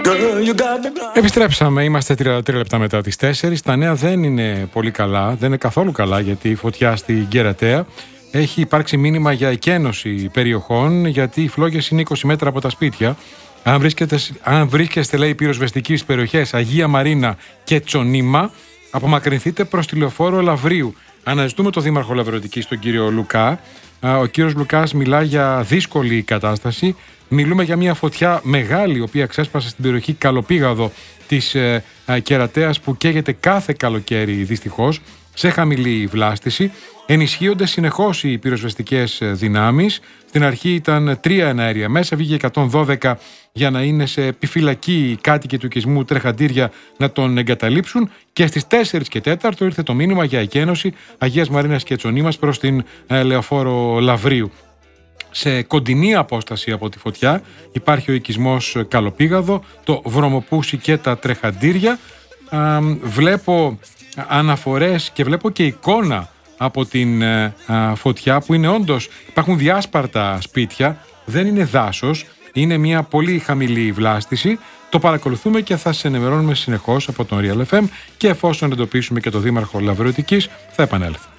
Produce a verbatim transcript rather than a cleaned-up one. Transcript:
Επιστρέψαμε, είμαστε τριάντα τρία λεπτά μετά τις τέσσερις. Τα νέα δεν είναι πολύ καλά, δεν είναι καθόλου καλά, γιατί η φωτιά στην Κερατέα έχει υπάρξει μήνυμα για εκένωση περιοχών, γιατί οι φλόγες είναι είκοσι μέτρα από τα σπίτια. Αν βρίσκεστε, αν βρίσκεστε λέει, πυροσβεστικοί στις περιοχές Αγία Μαρίνα και Τσονίμα, απομακρυνθείτε προς τη λεωφόρο Λαβρίου. Αναζητούμε τον Δήμαρχο Λαβρωτικής, τον κύριο Λουκά. Ο κύριος Λουκάς μιλά για δύσκολη κατάσταση. Μιλούμε για μια φωτιά μεγάλη, η οποία ξέσπασε στην περιοχή Καλοπήγαδο της ε, ε, Κερατέας, που καίγεται κάθε καλοκαίρι δυστυχώς, σε χαμηλή βλάστηση. Ενισχύονται συνεχώς οι πυροσβεστικές δυνάμεις. Στην αρχή ήταν τρία εναέρια μέσα, βγήκε εκατόν δώδεκα για να είναι σε επιφυλακή οι κάτοικοι του οικισμού Τρεχαντήρια να τον εγκαταλείψουν, και στις τέσσερις και τέσσερα ήρθε το μήνυμα για εκένωση Αγίας Μαρίνας και Τσονίμας προς την ε, λεωφόρο Λαβρίου. Σε κοντινή απόσταση από τη φωτιά υπάρχει ο οικισμός Καλοπήγαδο, το Βρωμοπούσι και τα Τρεχαντήρια. Α, βλέπω αναφορές και βλέπω και εικόνα από την α, φωτιά, που είναι όντως, υπάρχουν διάσπαρτα σπίτια, δεν είναι δάσος, είναι μια πολύ χαμηλή βλάστηση. Το παρακολουθούμε και θα σας ενημερώνουμε συνεχώς από τον Real εφ εμ, και εφόσον εντοπίσουμε και το Δήμαρχο Λαβρωτικής θα επανέλθουμε.